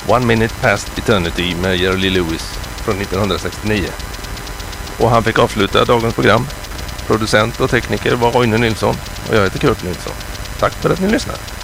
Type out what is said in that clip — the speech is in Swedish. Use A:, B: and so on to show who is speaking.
A: One Minute Past Eternity med Jerry Lee Lewis från 1969. Och han fick avsluta dagens program. Producent och tekniker var Roine Nilsson och jag heter Kurt Nilsson. Tack för att ni lyssnar.